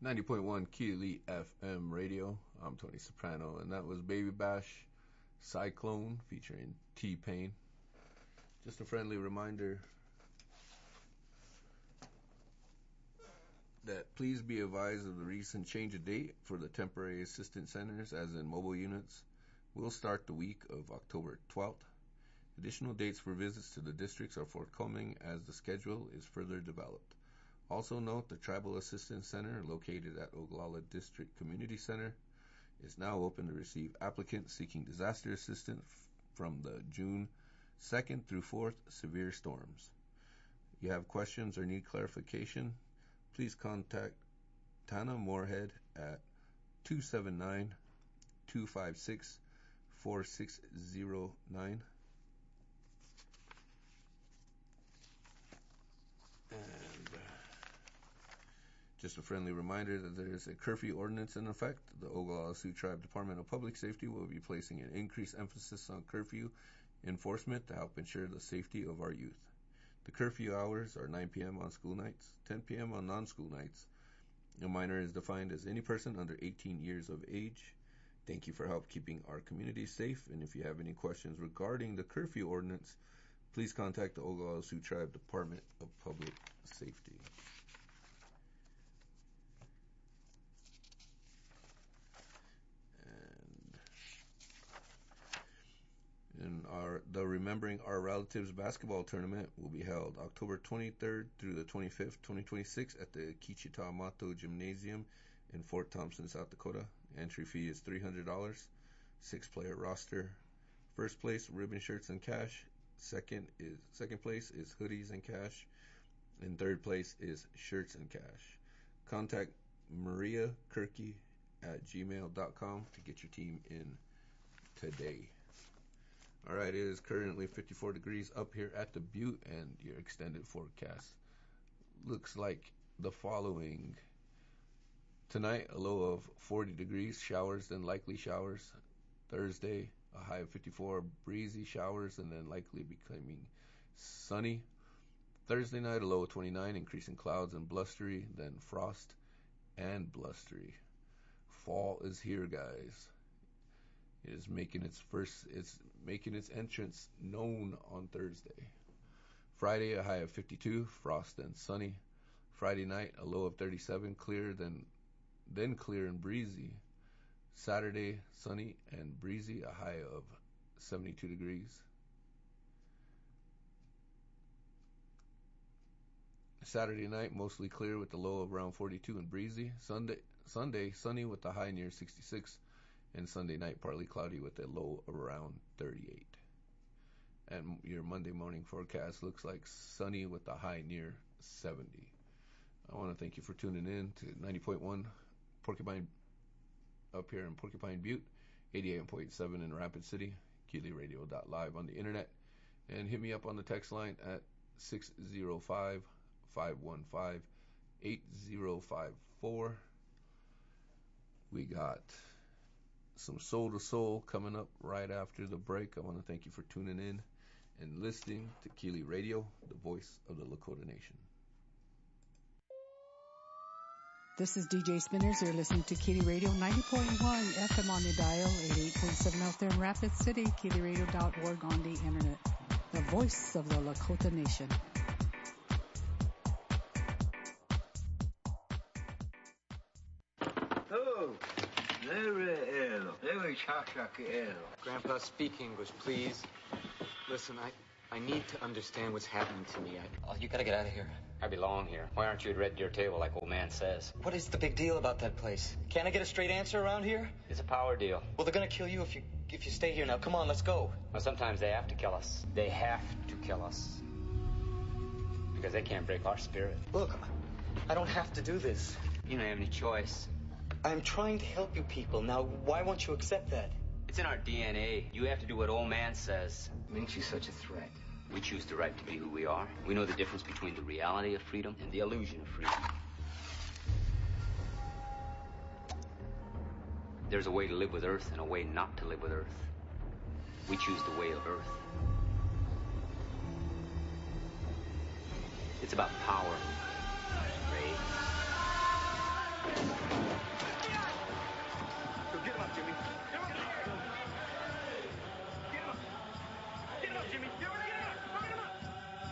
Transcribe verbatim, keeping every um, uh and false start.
ninety point one Keely F M radio. I'm Tony Soprano, and that was Baby Bash Cyclone featuring T-Pain. Just a friendly reminder that please be advised of the recent change of date for the temporary assistance centers, as in mobile units, will start the week of October twelfth. Additional dates for visits to the districts are forthcoming as the schedule is further developed. Also note the Tribal Assistance Center, located at Oglala District Community Center, is now open to receive applicants seeking disaster assistance from the June second through fourth severe storms. If you have questions or need clarification, please contact Tana Moorhead at two seven nine, two five six, four six zero nine. And uh, just a friendly reminder that there is a curfew ordinance in effect. The Oglala Sioux Tribe Department of Public Safety will be placing an increased emphasis on curfew enforcement to help ensure the safety of our youth. The curfew hours are nine p.m. on school nights, ten p.m. on non-school nights. A minor is defined as any person under eighteen years of age. Thank you for help keeping our community safe, and if you have any questions regarding the curfew ordinance, please contact the Oglala Sioux Tribe Department of Public Safety. And in our the Remembering Our Relatives basketball tournament will be held October twenty-third through the twenty-fifth, twenty twenty-six at the Kichita Mato Gymnasium in Fort Thompson, South Dakota. Entry fee is three hundred dollars. Six-player roster. First place, ribbon shirts and cash. Second is second place is hoodies and cash, and third place is shirts and cash. Contact Maria Kirky at gmail dot com to get your team in today. All right, it is currently fifty-four degrees up here at the Butte, and your extended forecast looks like the following. Tonight, a low of forty degrees, showers, then likely showers. Thursday, a high of fifty-four, breezy showers, and then likely becoming sunny. Thursday night, a low of twenty-nine, increasing clouds and blustery, then frost and blustery. Fall is here, guys. It is making its first, it's making its entrance known on Thursday. Friday, a high of fifty-two, frost and sunny. Friday night, a low of thirty-seven, clear, then, then clear and breezy. Saturday, sunny and breezy, a high of seventy-two degrees. Saturday night, mostly clear with the low of around forty-two and breezy. Sunday, Sunday, sunny with the high near sixty-six. And Sunday night, partly cloudy with a low of around thirty-eight. And your Monday morning forecast looks like sunny with the high near seventy. I want to thank you for tuning in to ninety point one Porcupine up here in Porcupine Butte, eighty-eight point seven in Rapid City, Keely Radio dot live on the internet, and hit me up on the text line at six oh five, five one five, eight oh five four. We got some Soul to Soul coming up right after the break. I want to thank you for tuning in and listening to Keely Radio, the voice of the Lakota Nation. This is D J Spinners. You're listening to Keely Radio ninety point one F M on your dial, eighty-eight point seven out there in Rapid City, keely radio dot org on the internet. The voice of the Lakota Nation. Oh, very ill. Very chakshak ill. Grandpa, speak English, please. Listen, I, I need to understand what's happening to me. I... Oh, you gotta get out of here. I belong here. Why aren't you at Red Deer Table like old man says? What is the big deal about that place? Can't I get a straight answer around here? It's a power deal. Well, they're gonna kill you if you if you stay here now. Come on, let's go. Well, sometimes they have to kill us. They have to kill us. Because they can't break our spirit. Look, I don't have to do this. You don't have any choice. I'm trying to help you people. Now, why won't you accept that? It's in our D N A. You have to do what old man says. Makes you such a threat. We choose the right to be who we are. We know the difference between the reality of freedom and the illusion of freedom. There's a way to live with Earth and a way not to live with Earth. We choose the way of Earth. It's about power.